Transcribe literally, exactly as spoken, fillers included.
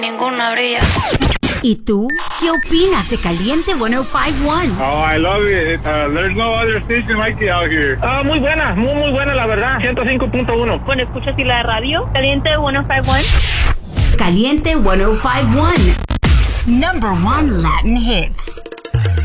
Ninguna brilla. ¿Y tú? ¿Qué opinas de Caliente ciento cincuenta y uno? Oh, I love it. Uh, there's no other station like it out here. Ah, muy buena, muy, muy buena, la verdad. ciento cinco punto uno. Bueno, escuchas y la radio. Caliente ciento cincuenta y uno. Caliente ciento cincuenta y uno. Number one Latin hits.